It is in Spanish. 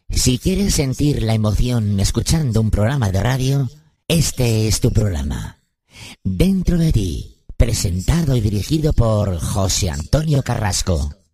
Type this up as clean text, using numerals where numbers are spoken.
Si quieres sentir la emoción escuchando un programa de radio, este es tu programa. Dentro de ti, presentado y dirigido por José Antonio Carrasco.